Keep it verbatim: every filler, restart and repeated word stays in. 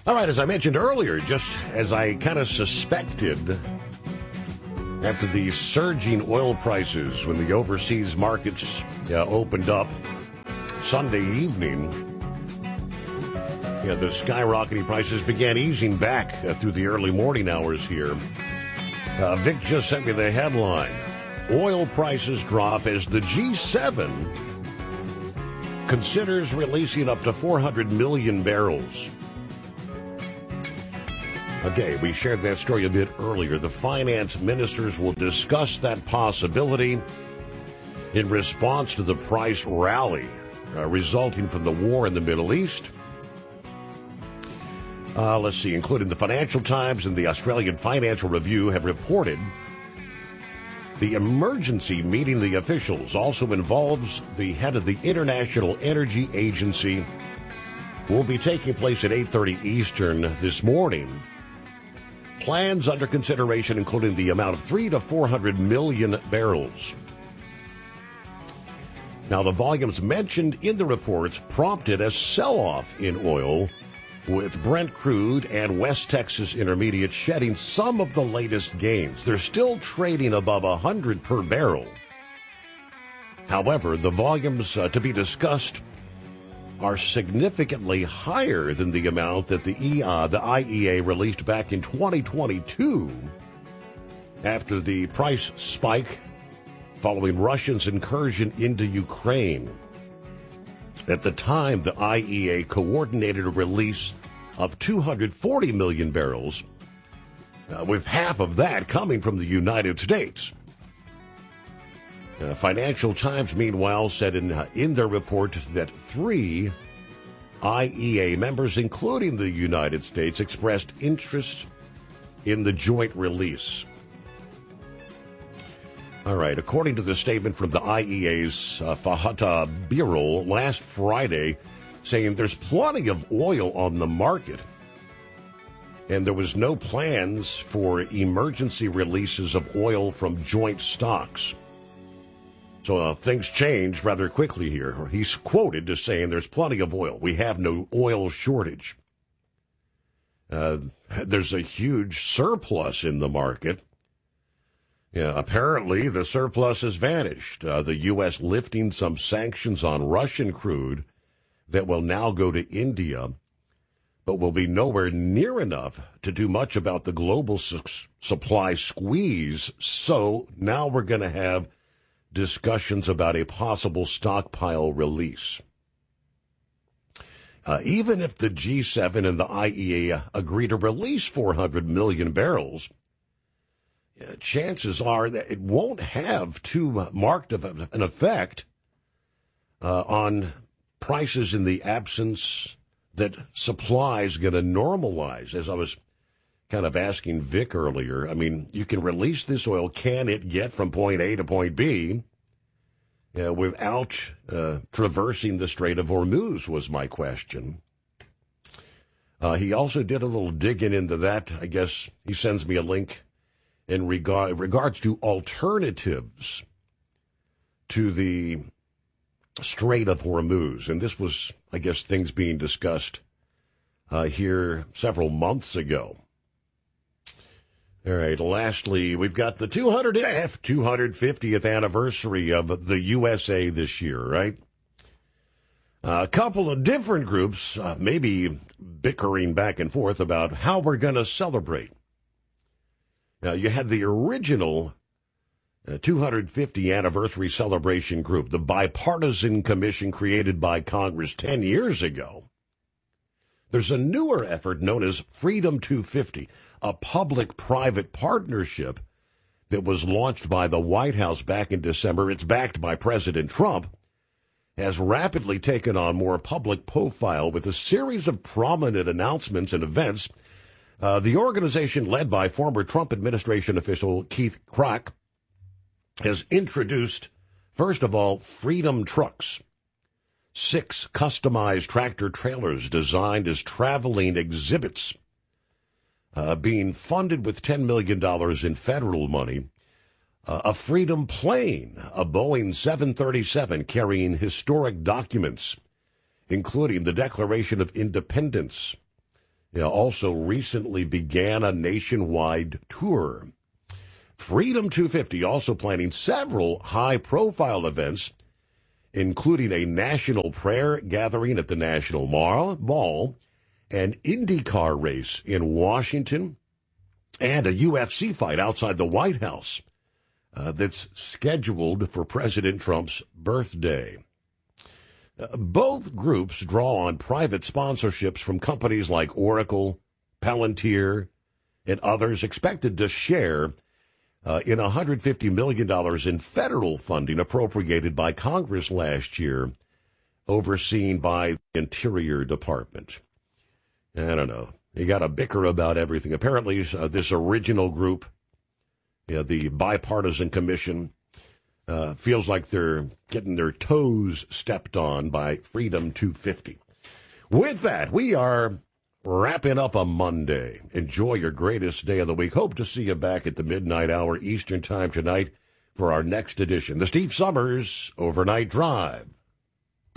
All right, as I mentioned earlier, just as I kind of suspected, after the surging oil prices when the overseas markets uh, opened up Sunday evening, yeah, the skyrocketing prices began easing back uh, through the early morning hours here. Uh, Vic just sent me the headline. Oil prices drop as the G seven considers releasing up to four hundred million barrels. Okay, we shared that story a bit earlier. The finance ministers will discuss that possibility in response to the price rally uh, resulting from the war in the Middle East. Uh, let's see, including the Financial Times and the Australian Financial Review have reported the emergency meeting the officials also involves the head of the International Energy Agency. Will be taking place at eight thirty Eastern this morning. Plans under consideration, including the amount of three to four hundred million barrels. Now, the volumes mentioned in the reports prompted a sell-off in oil, with Brent crude and West Texas Intermediate shedding some of the latest gains. They're still trading above one hundred per barrel. However, the volumes uh, to be discussed are significantly higher than the amount that the, E A, the I E A released back in twenty twenty-two after the price spike following Russia's incursion into Ukraine. At the time, the I E A coordinated a release of two hundred forty million barrels, uh, with half of that coming from the United States. Uh, Financial Times, meanwhile, said in, uh, in their report that three I E A members, including the United States, expressed interest in the joint release. All right, according to the statement from the I E A's uh, Fatah Bureau last Friday, saying there's plenty of oil on the market, and there was no plans for emergency releases of oil from joint stocks. So uh, things changed rather quickly here. He's quoted as saying there's plenty of oil. We have no oil shortage. Uh, there's a huge surplus in the market. Yeah, apparently the surplus has vanished. Uh, the U S lifting some sanctions on Russian crude that will now go to India, but will be nowhere near enough to do much about the global su- supply squeeze. So now we're going to have discussions about a possible stockpile release. Uh, even if the G seven and the I E A agree to release four hundred million barrels, uh, chances are that it won't have too marked of an effect uh, on prices in the absence that supply is going to normalize. As I was kind of asking Vic earlier, I mean, you can release this oil. Can it get from point A to point B uh, without uh, traversing the Strait of Hormuz was my question. Uh, he also did a little digging into that. I guess he sends me a link in regard, regards to alternatives to the Strait of Hormuz. And this was, I guess, things being discussed uh, here several months ago. All right, lastly, we've got the two hundred fiftieth anniversary of the U S A this year, right? Uh, a couple of different groups uh, maybe bickering back and forth about how we're going to celebrate. Now, you had the original uh, two hundred fifty anniversary celebration group, the bipartisan commission created by Congress ten years ago. There's a newer effort known as Freedom two fifty, a public-private partnership that was launched by the White House back in December. It's backed by President Trump, has rapidly taken on more public profile with a series of prominent announcements and events. Uh, the organization, led by former Trump administration official Keith Krach, has introduced, first of all, Freedom Trucks, six customized tractor trailers designed as traveling exhibits, uh, being funded with ten million dollars in federal money. Uh, a Freedom plane, a Boeing seven thirty-seven carrying historic documents, including the Declaration of Independence you know, also recently began a nationwide tour. Freedom two fifty also planning several high-profile events, including a national prayer gathering at the National Mall, an IndyCar race in Washington, and a U F C fight outside the White House uh, that's scheduled for President Trump's birthday. Uh, both groups draw on private sponsorships from companies like Oracle, Palantir, and others, expected to share uh, in one hundred fifty million dollars in federal funding appropriated by Congress last year, overseen by the Interior Department. I don't know. You got to bicker about everything. Apparently, uh, this original group, you know, the bipartisan commission, uh, feels like they're getting their toes stepped on by Freedom two fifty. With that, we are wrapping up a Monday. Enjoy your greatest day of the week. Hope to see you back at the midnight hour Eastern Time tonight for our next edition, the Steve Summers Overnight Drive.